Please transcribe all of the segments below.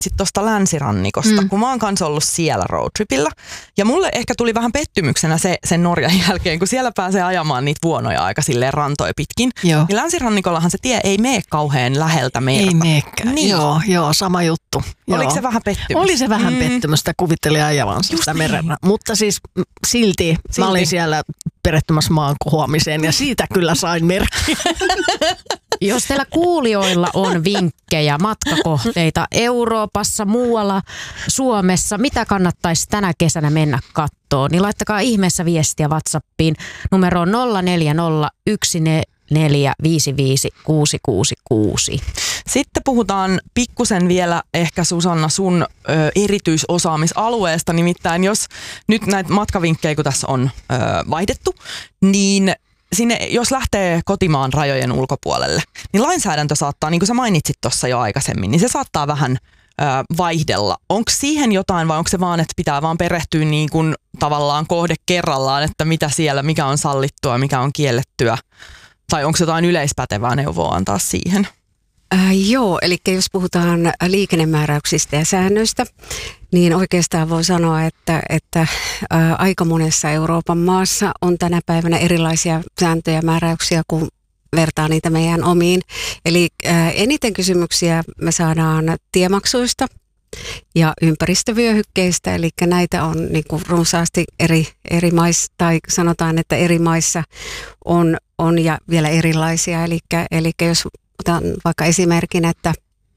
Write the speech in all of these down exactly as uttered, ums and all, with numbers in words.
mainitsit tuosta länsirannikosta, mm. kun mä oon kanssa ollut siellä roadtripillä. Ja mulle ehkä tuli vähän pettymyksenä se sen Norjan jälkeen, kun siellä pääsee ajamaan niitä vuonoja aika silleen rantoja pitkin. Joo. Niin länsirannikollahan se tie ei mene kauhean läheltä merta. Ei meekään. Niin. Joo, joo, sama juttu. Oliko joo. se vähän pettymys? Oli se vähän mm. pettymystä, kuvittelin ajavansa sitä niin. merellä. Mutta siis silti, silti mä olin siellä perehtymässä maan kohoamiseen ja siitä kyllä sain merkkiä. Jos teillä kuulijoilla on vinkkejä, matkakohteita Euroopassa, muualla, Suomessa, mitä kannattaisi tänä kesänä mennä kattoon, niin laittakaa ihmeessä viestiä WhatsAppiin numeroon nolla neljä nolla yksi neljä viisi viisi kuusi kuusi kuusi. Sitten puhutaan pikkusen vielä ehkä Susanna sun ö, erityisosaamisalueesta, nimittäin jos nyt näitä matkavinkkejä, kun tässä on ö, vaihdettu, niin sinne, jos lähtee kotimaan rajojen ulkopuolelle, niin lainsäädäntö saattaa, niin kuin sä mainitsit tuossa jo aikaisemmin, niin se saattaa vähän ö, vaihdella. Onko siihen jotain vai onko se vaan, että pitää vaan perehtyä niin kuin tavallaan kohde kerrallaan, että mitä siellä, mikä on sallittua, mikä on kiellettyä, tai onko jotain yleispätevää neuvoa antaa siihen? Äh, joo, eli jos puhutaan liikennemääräyksistä ja säännöistä, niin oikeastaan voi sanoa, että, että äh, aika monessa Euroopan maassa on tänä päivänä erilaisia sääntöjä ja määräyksiä, kun vertaa niitä meidän omiin. Eli äh, eniten kysymyksiä me saadaan tiemaksuista ja ympäristövyöhykkeistä, eli näitä on niin kuin runsaasti eri, eri maissa, tai sanotaan, että eri maissa on, on ja vielä erilaisia, eli, eli jos otan vaikka esimerkin, että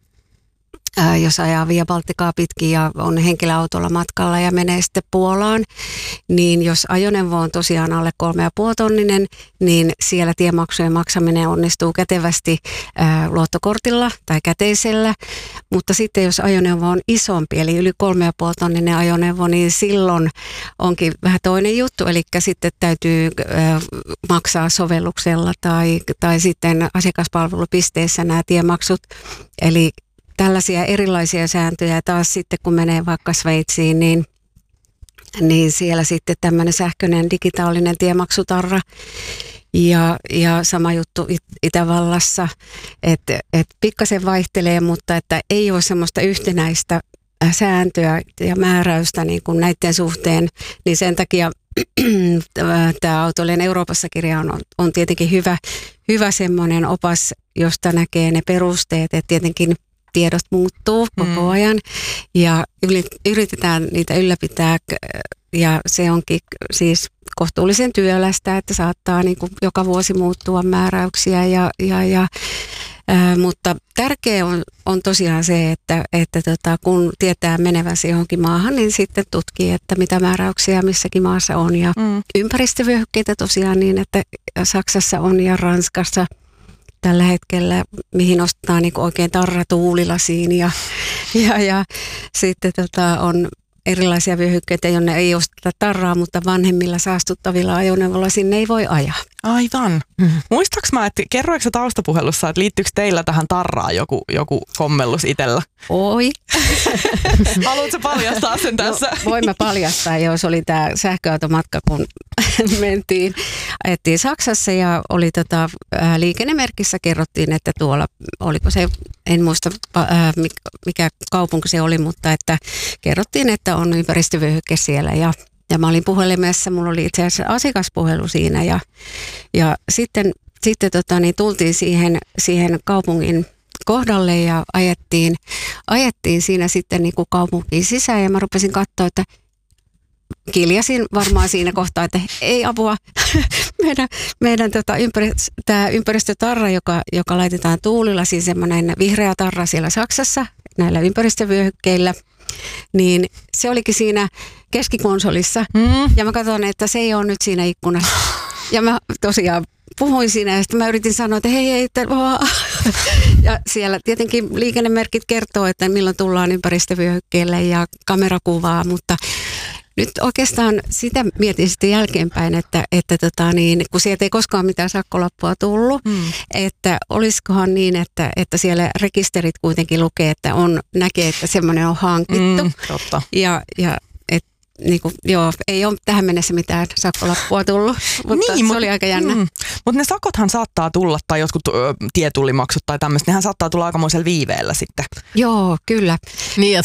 ää, jos ajaa Via Balticaa pitkin ja on henkilöautolla matkalla ja menee sitten Puolaan, niin jos ajoneuvo on tosiaan alle kolme ja puoli tonninen, niin siellä tiemaksujen maksaminen onnistuu kätevästi ää, luottokortilla tai käteisellä, mutta sitten jos ajoneuvo on isompi, eli yli kolme ja puoli tonninen ajoneuvo, niin silloin onkin vähän toinen juttu, eli sitten täytyy ää, maksaa sovelluksella tai, tai sitten asiakaspalvelupisteessä nämä tiemaksut, eli tällaisia erilaisia sääntöjä. Taas sitten kun menee vaikka Sveitsiin, niin, niin siellä sitten tämmöinen sähköinen digitaalinen tiemaksutarra. Ja, ja sama juttu It- Itävallassa, että et pikkasen vaihtelee, mutta että ei ole semmoista yhtenäistä sääntöä ja määräystä niin kuin näiden suhteen, niin sen takia tämä Autoilijan Euroopassa-kirja on, on tietenkin hyvä, hyvä semmoinen opas, josta näkee ne perusteet, että tietenkin tiedot muuttuu koko ajan ja yritetään niitä ylläpitää ja se onkin siis kohtuullisen työlästä, että saattaa niin kuin joka vuosi muuttua määräyksiä ja, ja, ja ää, mutta tärkeää on, on tosiaan se, että, että tota, kun tietää menevänsä johonkin maahan, niin sitten tutkii, että mitä määräyksiä missäkin maassa on ja mm. ympäristövyöhykkeitä tosiaan niin, että Saksassa on ja Ranskassa tällä hetkellä, mihin ostetaan niin oikein tarra tuulilasiin ja, ja, ja sitten tota, on erilaisia vyöhykkeitä, jonne ei osteta tarraa, mutta vanhemmilla saastuttavilla ajoneuvoilla sinne ei voi ajaa. Aivan. Mm. Muistaaks mä, että kerroiko sä taustapuhelussa, että liittyykö teillä tähän tarraan joku, joku kommellus itsellä? Oi. Haluatko paljastaa sen tässä? No, voin mä paljastaa, jos oli tämä sähköautomatka, kun mentiin, ajettiin Saksassa ja oli tota, ää, liikennemerkissä kerrottiin, että tuolla, oliko se, en muista ää, mikä kaupunki se oli, mutta että kerrottiin, että on ympäristövyöhyke siellä ja Ja mä olin puhelimessa, mulla oli itse asiassa asiakaspuhelu siinä ja, ja sitten, sitten tota, niin tultiin siihen, siihen kaupungin kohdalle ja ajettiin, ajettiin siinä sitten niin kuin kaupunkiin sisään ja mä rupesin katsoa, että kiljasin varmaan siinä kohtaa, että ei apua, meidän, meidän tota ympäristö, tämä ympäristötarra, joka, joka laitetaan tuulilla, siis semmoinen vihreä tarra siellä Saksassa näillä ympäristövyöhykkeillä, niin se olikin siinä keskikonsolissa mm. ja mä katson, että se ei ole nyt siinä ikkunassa. Ja mä tosiaan puhuin siinä ja sitten mä yritin sanoa, että hei, hei, ja siellä tietenkin liikennemerkit kertoo, että milloin tullaan ympäristövyöhykkeelle ja kamerakuvaa, mutta nyt oikeastaan sitä mietin sitten jälkeenpäin, että, että tota niin, kun sieltä ei koskaan mitään sakkolappua tullut, mm. että olisikohan niin, että, että siellä rekisterit kuitenkin lukee, että on, näkee, että semmoinen on hankittu. Mm, totta. Ja, ja et, niin kuin, joo, ei ole tähän mennessä mitään sakkolappua tullut, mutta niin, se mut, oli aika jännä. Mm, mutta ne sakothan saattaa tulla, tai jotkut ö, tietullimaksut tai tämmöistä, nehän saattaa tulla aikamoisella viiveellä sitten. Joo, kyllä. Niin,